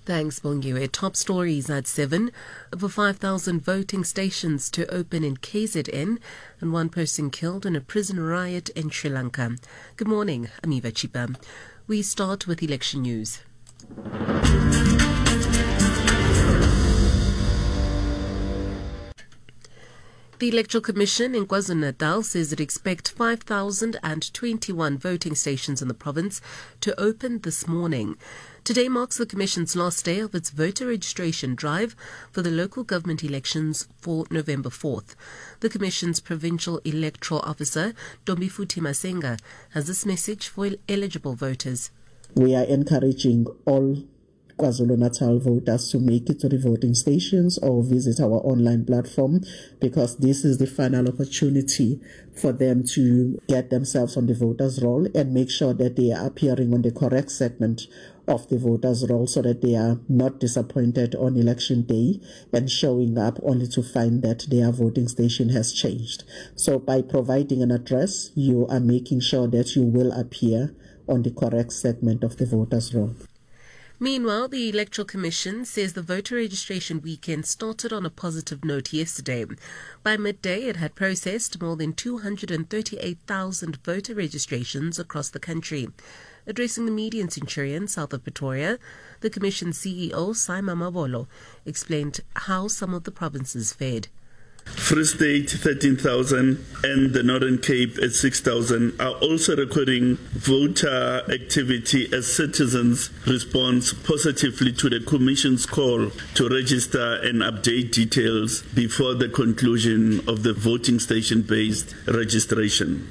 Thanks, Bongiwe. Top stories at 7. Over 5,000 voting stations to open in KZN and one person killed in a prison riot in Sri Lanka. Good morning, I'm Eva Chipa. We start with election news. The Electoral Commission in KwaZulu-Natal says it expects 5,021 voting stations in the province to open this morning. Today marks the Commission's last day of its voter registration drive for the local government elections for November 4th. The Commission's Provincial Electoral Officer, Dombifuthi Masenga, has this message for eligible voters. We are encouraging all KwaZulu-Natal voters to make it to the voting stations or visit our online platform, because this is the final opportunity for them to get themselves on the voters' roll and make sure that they are appearing on the correct segment of the voters' roll so that they are not disappointed on election day and showing up only to find that their voting station has changed. So by providing an address, you are making sure that you will appear on the correct segment of the voters' roll. Meanwhile, the Electoral Commission says the voter registration weekend started on a positive note yesterday. By midday, it had processed more than 238,000 voter registrations across the country. Addressing the media in Centurion, south of Pretoria, the Commission CEO, Simon Mabolo, explained how some of the provinces fared. Free State 13,000 and the Northern Cape at 6,000 are also recording voter activity as citizens respond positively to the Commission's call to register and update details before the conclusion of the voting station-based registration.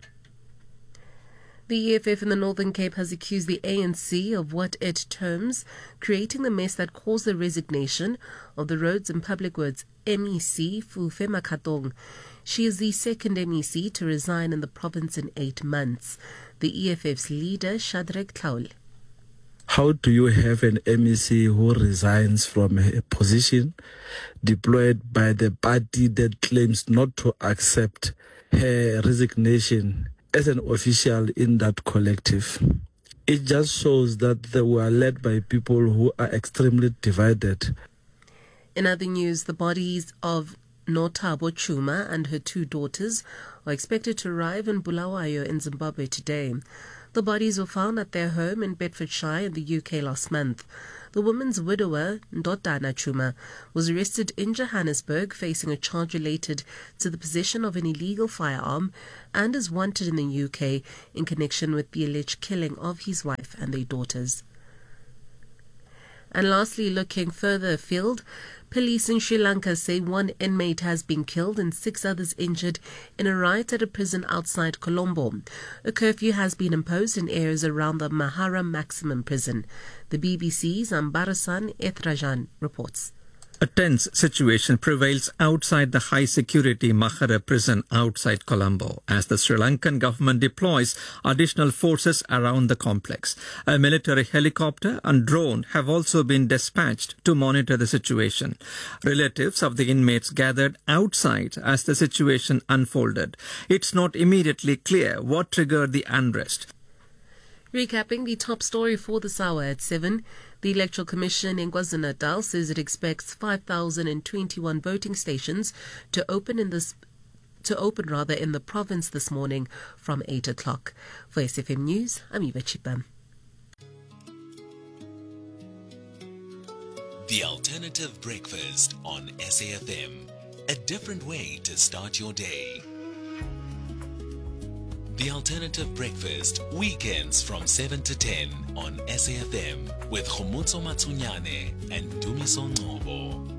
The EFF in the Northern Cape has accused the ANC of what it terms creating the mess that caused the resignation of the Roads and Public Works MEC, Fufe Makatong. She is the second MEC to resign in the province in 8 months. The EFF's leader, Shadrack Tlaul. How do you have an MEC who resigns from a position deployed by the party that claims not to accept her resignation as an official in that collective? It just shows that they were led by people who are extremely divided. In other news, the bodies of Notabo Chuma and her 2 daughters are expected to arrive in Bulawayo in Zimbabwe today. The bodies were found at their home in Bedfordshire in the UK last month. The woman's widower, Ndodana Chuma, was arrested in Johannesburg facing a charge related to the possession of an illegal firearm and is wanted in the UK in connection with the alleged killing of his wife and their daughters. And lastly, looking further afield, police in Sri Lanka say 1 inmate has been killed and 6 others injured in a riot at a prison outside Colombo. A curfew has been imposed in areas around the Mahara Maximum Prison. The BBC's Ambarasan Ethrajan reports. A tense situation prevails outside the high-security Mahara prison outside Colombo as the Sri Lankan government deploys additional forces around the complex. A military helicopter and drone have also been dispatched to monitor the situation. Relatives of the inmates gathered outside as the situation unfolded. It's not immediately clear what triggered the unrest. Recapping the top story for this hour at 7, the Electoral Commission in KwaZulu-Natal says it expects 5,021 voting stations to open in the province this morning from 8 o'clock. For SFM News, I'm Eva Chipa. The Alternative Breakfast on SAFM. A different way to start your day. The Alternative Breakfast, weekends from 7 to 10 on SAFM with Khomotso Matsunyane and Dumiso Ngobo.